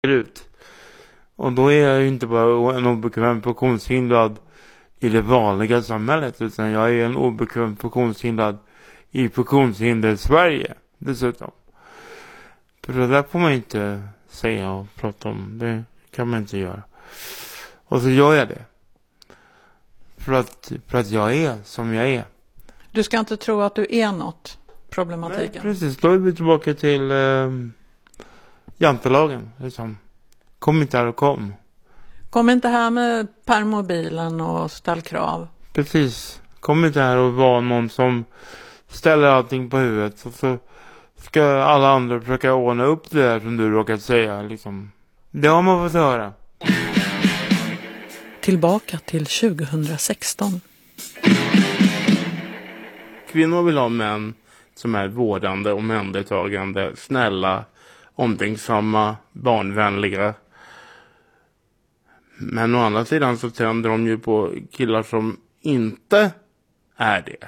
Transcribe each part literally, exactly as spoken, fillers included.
ut. Och då är jag ju inte bara en obekväm funktionshindrad i det vanliga samhället, utan jag är en obekväm funktionshindrad i funktionshinder Sverige dessutom. För det där får man inte säga och prata om. Det kan man inte göra. Och så gör jag det. För att, för att jag är som jag är. Du ska inte tro att du är något, problematiken. Nej, precis. Då är vi tillbaka till eh, jantelagen. Liksom. Kom inte här och kom. Kom inte här med permobilen och ställ krav. Precis. Kom inte här och var någon som ställer allting på huvudet. Och så ska alla andra försöka ordna upp det där som du råkat säga. Liksom. Det har man fått höra. Tillbaka till tjugohundrasexton. Kvinnor vill ha män som är vårdande, omhändertagande, snälla, omtänksamma, barnvänliga. Men å andra sidan så tänder de ju på killar som inte är det.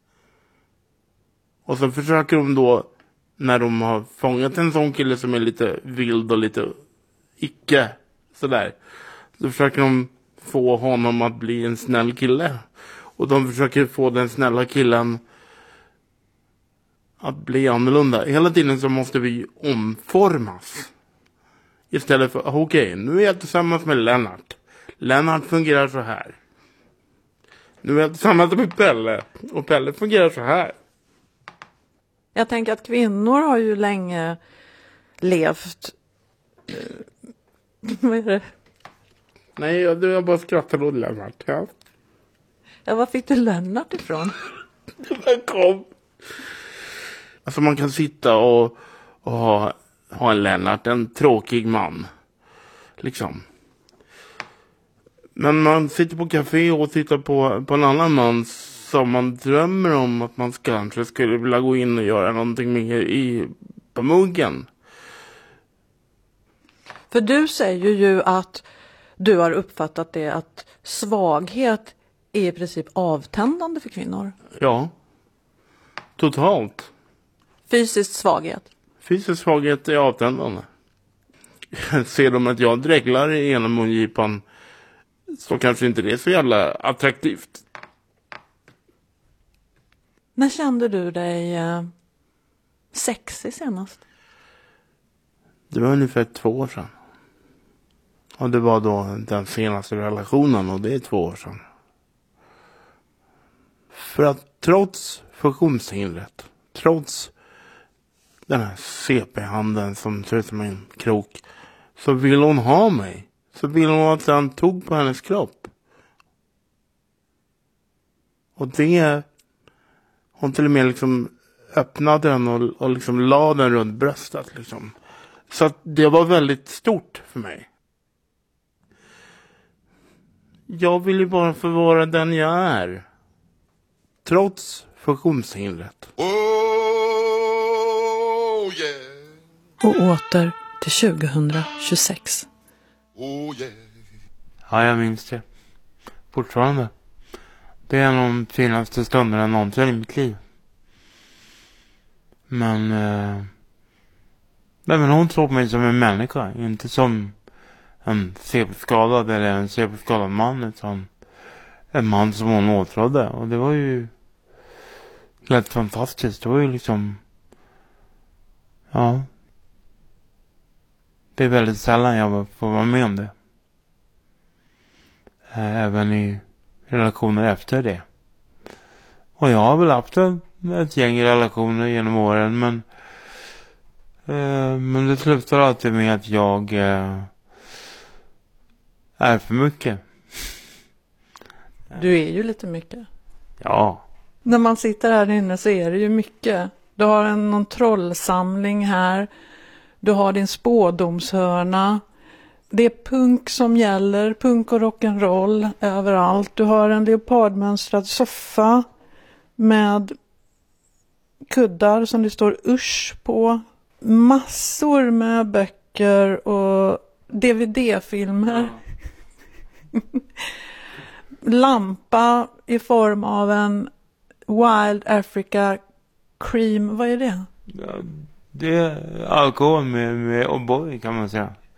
Och så försöker de då, när de har fångat en sån kille som är lite vild och lite icke sådär, så försöker de få honom att bli en snäll kille. Och de försöker få den snälla killen att bli annorlunda. Hela tiden så måste vi omformas. Istället för, okej, okay, nu är jag tillsammans med Lennart. Lennart fungerar så här. Nu är jag tillsammans med Pelle. Och Pelle fungerar så här. Jag tänker att kvinnor har ju länge levt... Vad är det? Nej, jag, jag bara skrattar åt Lennart. Ja. Ja, var fick du Lennart ifrån? Det kom. Alltså man kan sitta och, och ha, ha en Lennart, en tråkig man. Liksom. Men man sitter på café och tittar på, på en annan man som man drömmer om att man kanske skulle vilja gå in och göra någonting med i, på muggen. För du säger ju att du har uppfattat det att svaghet är i princip avtändande för kvinnor. Ja, totalt. Fysisk svaghet. Fysisk svaghet är avtändande. Ser de att jag dreglar i ena mungipan, så kanske inte det är så jävla attraktivt. När kände du dig eh, sexig senast? Det var ungefär två år sedan. Och det var då den senaste relationen, och det är två år sedan. För att trots funktionshindret, trots den här C P-handen som ser ut som en krok, så vill hon ha mig. Så vill hon att han tog på hennes kropp. Och det, hon till och med liksom öppnade den och, och liksom la den runt bröstet liksom. Så att det var väldigt stort för mig. Jag vill ju bara få vara den jag är. Trots funktionshindret. Oh, yeah. Och åter till tjugohundratjugosex. Oh, yeah. Ja, jag minns det. Fortfarande. Det är en av de finaste stunderna någonsin i mitt liv. Men... Eh, men hon såg mig som en människa. Inte som en C P-skadad eller en C P-skadad man. Utan en man som hon åtrådde. Och det var ju helt fantastiskt. Det var ju liksom... Ja. Det är väldigt sällan jag får vara med om det. Även i relationer efter det. Och jag har väl haft ett gäng relationer genom åren. Men, eh, men det slutar alltid med att jag eh, är för mycket. Du är ju lite mycket. Ja. När man sitter här inne så är det ju mycket. Du har en någon trollsamling här. Du har din spådomshörna. Det är punk som gäller. Punk och rock'n'roll överallt. Du har en leopardmönstrad soffa med kuddar som det står usch på. Massor med böcker och D V D-filmer. Ja. Lampa i form av en Wild Africa Cream. Vad är det? Ja, det är alkohol med, med O'boy kan man säga.